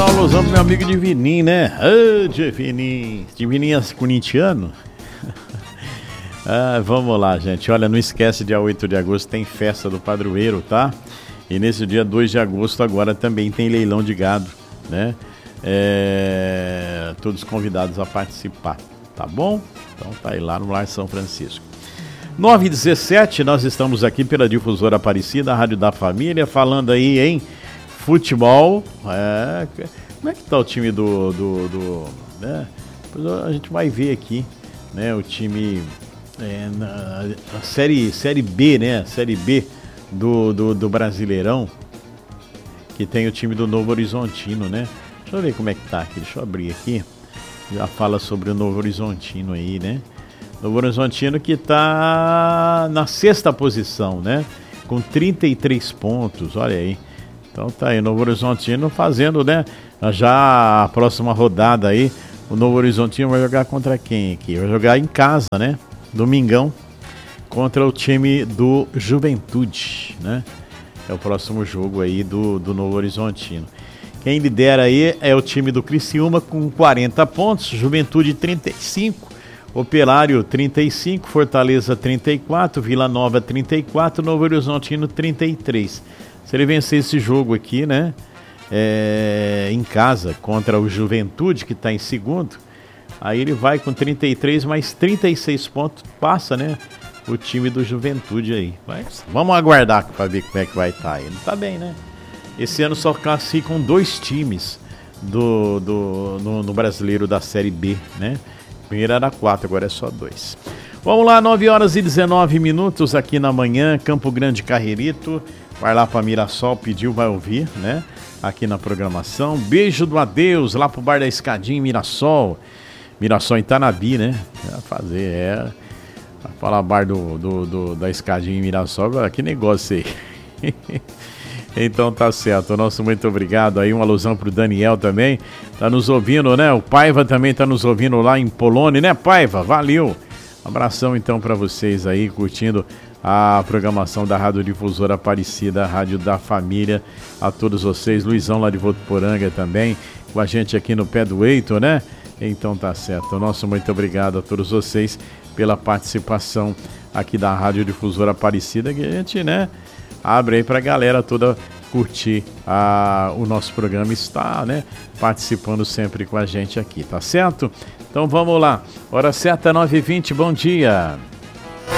mandar um alusão pro meu amigo Divininho, né? Ô, Divininho. Divininho é corintiano? Vamos lá, gente. Olha, não esquece, dia 8 de agosto tem festa do padroeiro, tá? E nesse dia 2 de agosto agora também tem leilão de gado, né? Todos convidados a participar, tá bom? Então tá aí lá no Lar São Francisco. 9h17, nós estamos aqui pela Difusora Aparecida, a Rádio da Família, falando aí em futebol. Como é que tá o time né? A gente vai ver aqui, né? O time na série B, né? Série B do Brasileirão, que tem o time do Novo Horizontino, né? Deixa eu ver como é que tá aqui, deixa eu abrir aqui. Já fala sobre o Novo Horizontino aí, né? Novo Horizontino que tá na 6ª posição, né? Com 33 pontos, olha aí. Então tá aí, Novo Horizontino fazendo, né? Já a próxima rodada aí, o Novo Horizontino vai jogar contra quem aqui? Vai jogar em casa, né? Domingão, contra o time do Juventude, né? É o próximo jogo aí do Novo Horizontino. Quem lidera aí é o time do Criciúma com 40 pontos, Juventude 35, Operário 35, Fortaleza 34, Vila Nova 34, Novo Horizontino 33. Se ele vencer esse jogo aqui, né, em casa contra o Juventude, que está em segundo, aí ele vai com 33 mais 36 pontos, passa, né, o time do Juventude aí. Mas vamos aguardar para ver como é que vai estar aí. Não tá bem, né? Esse ano só classificam 2 times no Brasileiro da Série B, né? Primeiro era 4, agora é só 2. Vamos lá, 9h19 aqui na manhã, Campo Grande Carreirito. Vai lá pra Mirassol, pediu, vai ouvir, né? Aqui na programação. Beijo do adeus lá pro Bar da Escadinha em Mirassol. Mirassol em Tanabi, né? Vai falar bar da Escadinha em Mirassol, que negócio aí. Então tá certo, nosso muito obrigado aí, uma alusão pro Daniel também, tá nos ouvindo, né? O Paiva também tá nos ouvindo lá em Polônia, né, Paiva? Valeu! Abração então pra vocês aí, curtindo a programação da Rádio Difusora Aparecida, a Rádio da Família, a todos vocês, Luizão lá de Votuporanga também, com a gente aqui no pé do Eito, né? Então tá certo, nosso muito obrigado a todos vocês pela participação aqui da Rádio Difusora Aparecida, que a gente, né, abre aí pra galera toda curtir o nosso programa, está, né, participando sempre com a gente aqui, tá certo? Então vamos lá, hora certa, 9h20, bom dia.